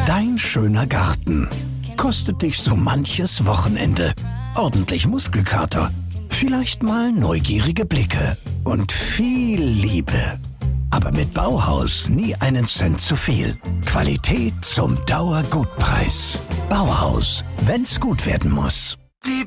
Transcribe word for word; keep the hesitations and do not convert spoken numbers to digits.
Dein schöner Garten kostet dich so manches Wochenende. Ordentlich Muskelkater, vielleicht mal neugierige Blicke und viel Liebe. Aber mit Bauhaus nie einen Cent zu viel. Qualität zum Dauergutpreis. Bauhaus, wenn's gut werden muss.